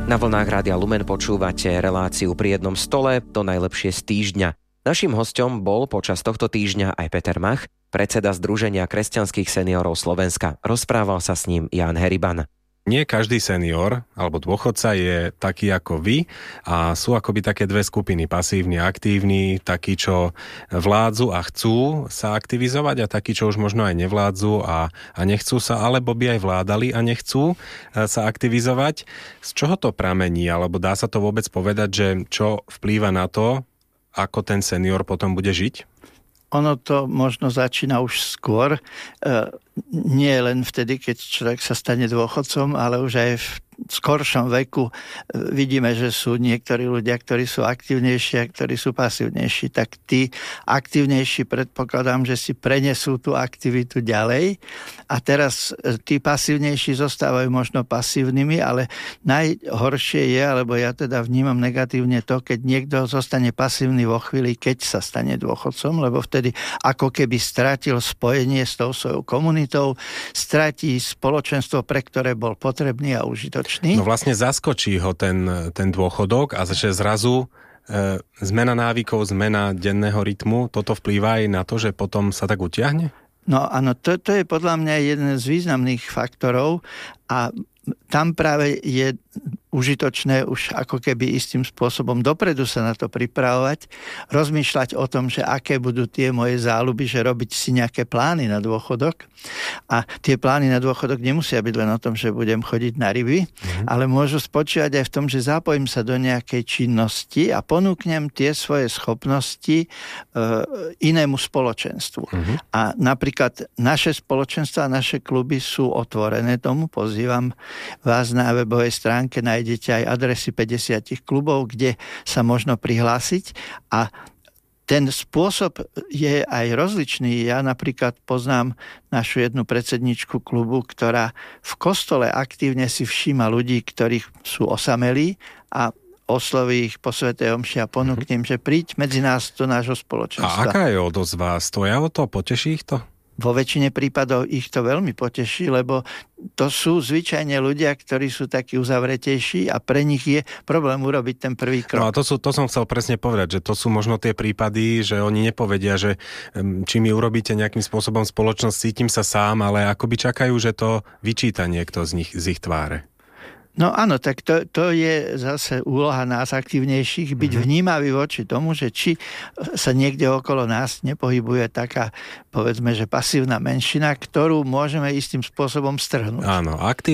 Na vlnách Rádia Lumen počúvate reláciu Pri jednom stole, to najlepšie z týždňa. Naším hosťom bol počas tohto týždňa aj Peter Mach, predseda Združenia kresťanských seniorov Slovenska. Rozprával sa s ním Ján Heriban. Nie každý senior alebo dôchodca je taký ako vy a sú akoby také dve skupiny, pasívni a aktívni, takí, čo vládzu a chcú sa aktivizovať a takí, čo už možno aj nevládzu a nechcú sa, alebo by aj vládali a nechcú sa aktivizovať. Z čoho to pramení, alebo dá sa to vôbec povedať, že čo vplýva na to, ako ten senior potom bude žiť? Ono to možno začína už skôr, nie len vtedy, keď človek sa stane dôchodcom, ale už aj v skoršom veku vidíme, že sú niektorí ľudia, ktorí sú aktívnejší a ktorí sú pasívnejší. Tak tí aktívnejší predpokladám, že si prenesú tú aktivitu ďalej a teraz tí pasívnejší zostávajú možno pasívnymi, ale najhoršie je, alebo ja teda vnímam negatívne to, keď niekto zostane pasívny vo chvíli, keď sa stane dôchodcom, lebo vtedy ako keby stratil spojenie s tou svojou komunitou, stratí spoločenstvo, pre ktoré bol potrebný a užitočný. No vlastne zaskočí ho ten dôchodok a že zrazu zmena návykov, zmena denného rytmu, toto vplýva aj na to, že potom sa tak utiahne? No áno, to je podľa mňa jeden z významných faktorov a tam práve je užitočné už ako keby istým spôsobom dopredu sa na to pripravovať, rozmýšľať o tom, že aké budú tie moje záľuby, že robiť si nejaké plány na dôchodok. A tie plány na dôchodok nemusia byť len o tom, že budem chodiť na ryby, ale môžu spočívať aj v tom, že zapojím sa do nejakej činnosti a ponúknem tie svoje schopnosti inému spoločenstvu. A napríklad naše spoločenstva, naše kluby sú otvorené tomu. Pozývam vás na webovej stránke, nájdete aj adresy 50 klubov, kde sa možno prihlásiť a ten spôsob je aj rozličný. Ja napríklad poznám našu jednu predsedničku klubu, ktorá v kostole aktívne si všíma ľudí, ktorí sú osamelí a osloví ich po svätej omši a ponúknem, že príď medzi nás do nášho spoločenstva. A aká je odozva? Stoja o to? Poteší ich to? Vo väčšine prípadov ich to veľmi poteší, lebo to sú zvyčajne ľudia, ktorí sú takí uzavretejší a pre nich je problém urobiť ten prvý krok. No a to som chcel presne povedať, že to sú možno tie prípady, že oni nepovedia, že či mi urobíte nejakým spôsobom spoločnosť, cítim sa sám, ale akoby čakajú, že to vyčíta niekto z ich tváre. No áno, tak to je zase úloha nás aktívnejších, byť vnímavý voči tomu, že či sa niekde okolo nás nepohybuje taká, povedzme, že pasívna menšina, ktorú môžeme istým spôsobom strhnúť. Áno,